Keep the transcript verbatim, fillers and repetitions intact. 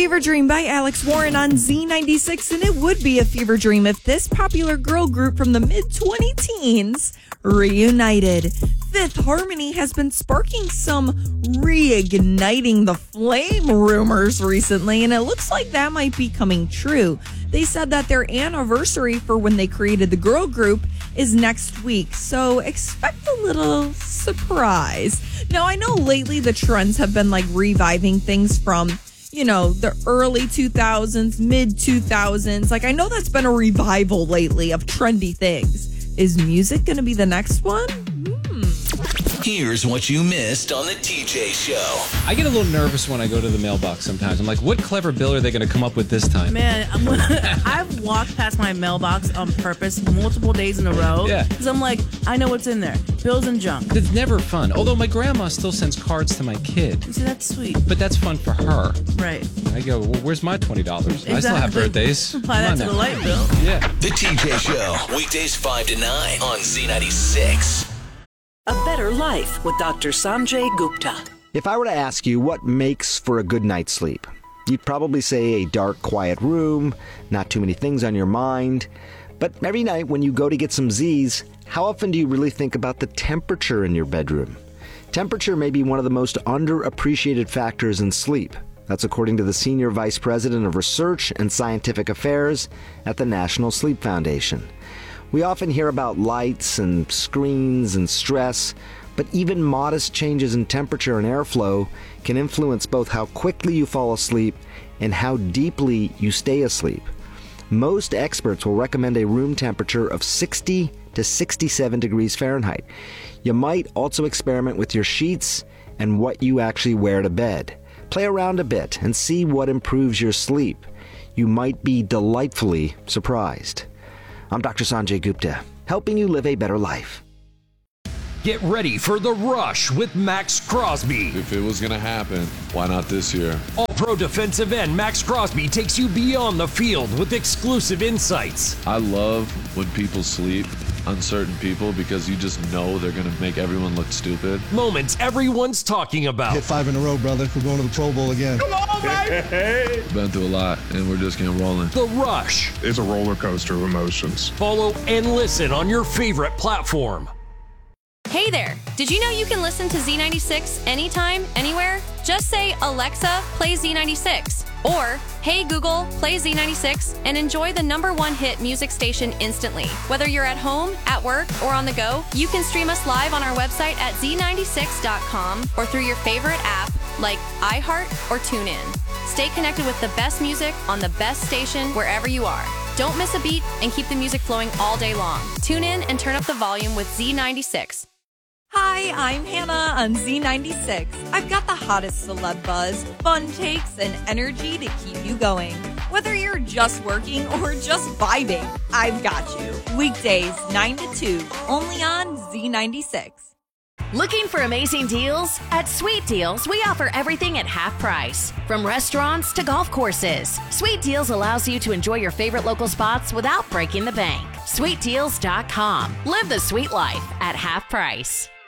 Fever Dream by Alex Warren on Z ninety-six, and it would be a fever dream if this popular girl group from the mid-twenty teens reunited. Fifth Harmony has been sparking some reigniting the flame rumors recently, and it looks like that might be coming true. They said that their anniversary for when they created the girl group is next week, so expect a little surprise. Now, I know lately the trends have been like reviving things from, you know, the early two thousands, mid two thousands. Like, I know that's been a revival lately of trendy things. Is music going to be the next one? Hmm. Here's what you missed on the T J Show. I get a little nervous when I go to the mailbox sometimes. I'm like, what clever bill are they going to come up with this time? Man, I'm, I've walked past my mailbox on purpose multiple days in a row. Yeah. Because I'm like, I know what's in there. Bills and junk. It's never fun. Although my grandma still sends cards to my kid. See, that's sweet. But that's fun for her. Right. I go, well, where's my twenty dollars? Exactly. I still have birthdays. Apply that to now. the light bill. Yeah. The T J Show, weekdays five to nine on Z ninety-six. A Better Life with Doctor Sanjay Gupta. If I were to ask you what makes for a good night's sleep, you'd probably say a dark, quiet room, not too many things on your mind. But every night when you go to get some Z's, how often do you really think about the temperature in your bedroom? Temperature may be one of the most underappreciated factors in sleep. That's according to the Senior Vice President of Research and Scientific Affairs at the National Sleep Foundation. We often hear about lights and screens and stress, but even modest changes in temperature and airflow can influence both how quickly you fall asleep and how deeply you stay asleep. Most experts will recommend a room temperature of sixty to sixty-seven degrees Fahrenheit. You might also experiment with your sheets and what you actually wear to bed. Play around a bit and see what improves your sleep. You might be delightfully surprised. I'm Doctor Sanjay Gupta, helping you live a better life. Get ready for The Rush with Max Crosby. If it was going to happen, why not this year? All-pro defensive end Max Crosby takes you beyond the field with exclusive insights. I love when people sleep, uncertain people, because you just know they're going to make everyone look stupid. Moments everyone's talking about. Hit five in a row, brother. We're going to the Pro Bowl again. Come on, baby! Been through a lot, and we're just getting rolling. The Rush. It's a roller coaster of emotions. Follow and listen on your favorite platform. Hey there! Did you know you can listen to Z ninety-six anytime, anywhere? Just say, Alexa, play Z ninety-six. Or, hey Google, play Z ninety-six, and enjoy the number one hit music station instantly. Whether you're at home, at work, or on the go, you can stream us live on our website at Z ninety-six dot com or through your favorite app like iHeart or TuneIn. Stay connected with the best music on the best station wherever you are. Don't miss a beat and keep the music flowing all day long. Tune in and turn up the volume with Z ninety-six. Hi, I'm Hannah on Z ninety-six. I've got the hottest celeb buzz, fun takes, and energy to keep you going. Whether you're just working or just vibing, I've got you. Weekdays, nine to two, only on Z ninety-six. Looking for amazing deals? At Sweet Deals, we offer everything at half price. From restaurants to golf courses, Sweet Deals allows you to enjoy your favorite local spots without breaking the bank. sweet deals dot com. Live the sweet life at half price.